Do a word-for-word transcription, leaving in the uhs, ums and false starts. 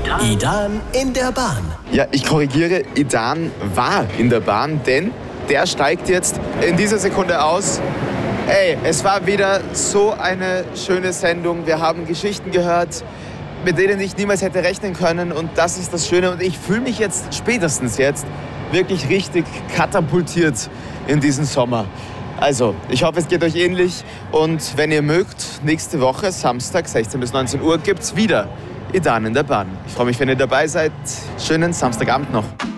Idan in der Bahn. Ja, ich korrigiere, Idan war in der Bahn, denn der steigt jetzt in dieser Sekunde aus. Ey, es war wieder so eine schöne Sendung. Wir haben Geschichten gehört, mit denen ich niemals hätte rechnen können. Und das ist das Schöne. Und ich fühle mich jetzt, spätestens jetzt, wirklich richtig katapultiert in diesen Sommer. Also, ich hoffe, es geht euch ähnlich. Und wenn ihr mögt, nächste Woche, Samstag, sechzehn bis neunzehn Uhr, gibt's wieder Idan in der Bahn. Ich freue mich, wenn ihr dabei seid. Schönen Samstagabend noch.